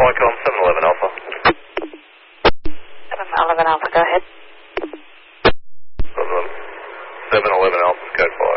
Qualcomm 711 Alpha. 711 Alpha, go ahead. 711 Alpha, code 5.